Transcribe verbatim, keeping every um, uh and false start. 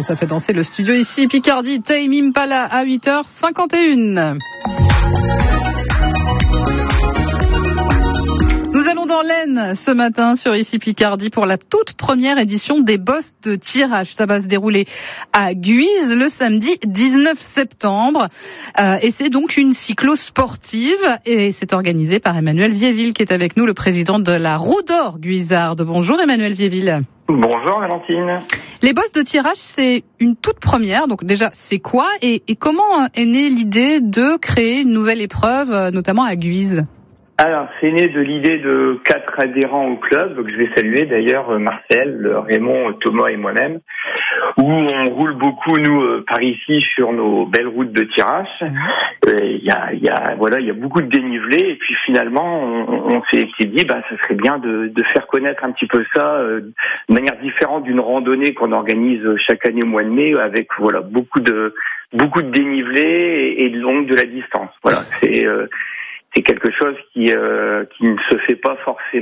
ça fait danser le studio ici. Picardie, Tame Impala à huit heures cinquante et une. Nous allons dans l'Aisne ce matin sur Ici Picardie pour la toute première édition des bosses de tirage. Ça va se dérouler à Guise le samedi dix-neuf septembre. Euh, et c'est donc une cyclo-sportive et c'est organisé par Emmanuel Viéville qui est avec nous, le président de la Roue d'Or Guisarde. Bonjour Emmanuel Viéville. Bonjour Valentine. Les bosses de tirage, c'est une toute première. Donc déjà, c'est quoi et, et comment est née l'idée de créer une nouvelle épreuve, notamment à Guise ? Alors, c'est né de l'idée de quatre adhérents au club, que je vais saluer d'ailleurs, Marcel, Raymond, Thomas et moi-même, où on roule beaucoup, nous, par ici, sur nos belles routes de tirage. Il y a, il y a, voilà, il y a beaucoup de dénivelé, et puis finalement, on, on s'est, s'est dit, bah, ça serait bien de, de faire connaître un petit peu ça, euh, de manière différente d'une randonnée qu'on organise chaque année au mois de mai, avec, voilà, beaucoup de, beaucoup de dénivelé et, et de longue de la distance. Voilà, c'est, euh, c'est quelque chose qui, euh, qui ne se fait pas forcément